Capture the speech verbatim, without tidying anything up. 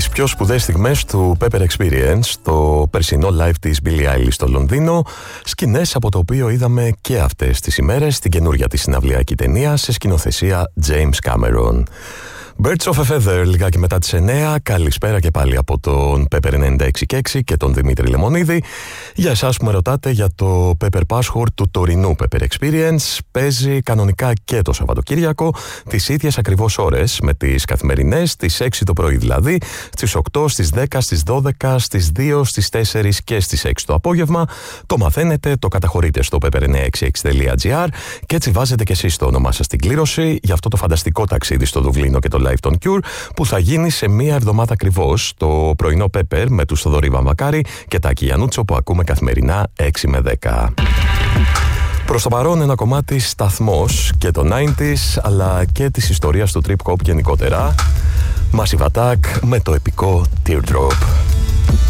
τις πιο σπουδαίες στιγμές του Pepper Experience, το περσινό live της Billie Eilish στο Λονδίνο, σκηνές από το οποίο είδαμε και αυτές τις ημέρες την καινούρια της συναυλιακή ταινία σε σκηνοθεσία James Cameron. Birds of a Feather, λιγάκι μετά τις εννέα. Καλησπέρα και πάλι από τον Pepper ενενήντα έξι και έξι και τον Δημήτρη Λεμονίδη. Για εσάς που με ρωτάτε για το Pepper Password του τωρινού Pepper Experience, παίζει κανονικά και το Σαββατοκύριακο τις ίδιες ακριβώς ώρες με τις καθημερινές, στις έξι το πρωί δηλαδή, στις οκτώ, στις δέκα, στις δώδεκα, στις δύο, στις τέσσερις και στις έξι το απόγευμα. Το μαθαίνετε, το καταχωρείτε στο pepper εννιακόσια εξήντα έξι τελεία gr και έτσι βάζετε και εσείς το όνομά σας στην κλήρωση για αυτό το φανταστικό ταξίδι στο Δουβλίνο και το live των Cure που θα γίνει σε μία εβδομάδα ακριβώς, το πρωινό Pepper με τους Θοδωρή Βαμβακάρη και Τάκη Γιαννούτσο που ακούμε καθημερινά έξι με δέκα. Προς το παρόν ένα κομμάτι σταθμός και το ενενήντα αλλά και της ιστορίας του trip hop γενικότερα. Massive Attack με το επικό Teardrop.